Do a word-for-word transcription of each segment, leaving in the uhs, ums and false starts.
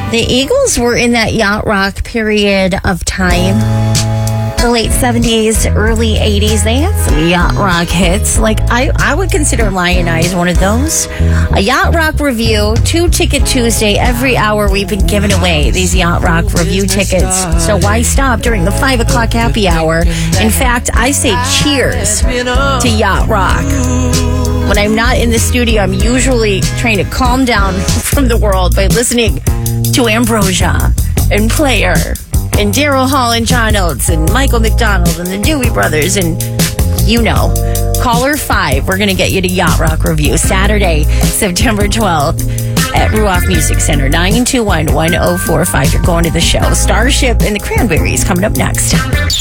The Eagles were in that yacht rock period of time. The late seventies, early eighties, they had some yacht rock hits. Like, I, I would consider Lion Eyes one of those. A yacht rock review, two ticket Tuesday. Every hour we've been giving away these yacht rock review tickets. So why stop during the five o'clock happy hour? In fact, I say cheers to yacht rock. When I'm not in the studio, I'm usually trying to calm down from the world by listening to Ambrosia and Player and Daryl Hall and John Oates and Michael McDonald and the Dewey Brothers and, you know, caller five. We're going to get you to Yacht Rock Review Saturday, September twelfth at Ruoff Music Center, nine two one, one oh four five. You're going to the show. Starship and the Cranberries coming up next.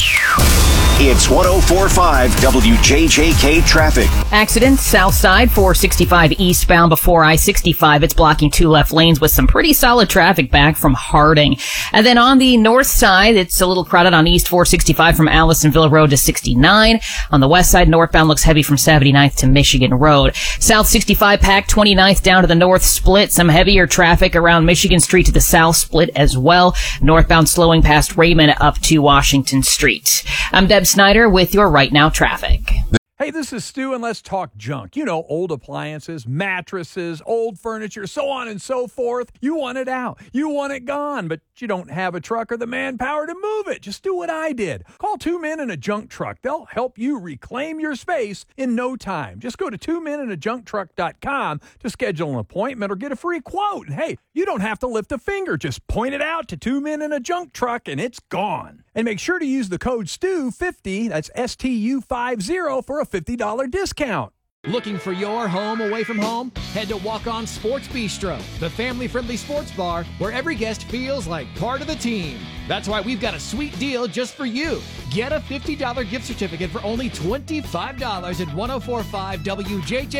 It's one oh four point five W J J K traffic. Accident, south side, four sixty-five eastbound before I sixty-five. It's blocking two left lanes with some pretty solid traffic back from Harding. And then on the north side, it's a little crowded on East four sixty-five from Allisonville Road to sixty-nine. On the west side, northbound looks heavy from seventy-ninth to Michigan Road. South sixty-five packed, twenty-ninth down to the north split. Some heavier traffic around Michigan Street to the south split as well. Northbound slowing past Raymond up to Washington Street. I'm Deb Snyder with your Right Now traffic. Hey, this is Stu, and let's talk junk. You know, old appliances, mattresses, old furniture, so on and so forth. You want it out. You want it gone, but you don't have a truck or the manpower to move it. Just do what I did. Call Two Men in a Junk Truck. They'll help you reclaim your space in no time. Just go to two men in a junk truck dot com to schedule an appointment or get a free quote. And hey, you don't have to lift a finger. Just point it out to Two Men in a Junk Truck, and it's gone. And make sure to use the code S T U fifty, that's S T U fifty, for a fifty dollars discount. Looking for your home away from home? Head to Walk On Sports Bistro, the family-friendly sports bar where every guest feels like part of the team. That's why we've got a sweet deal just for you. Get a fifty dollars gift certificate for only twenty-five dollars at one oh four point five W J J.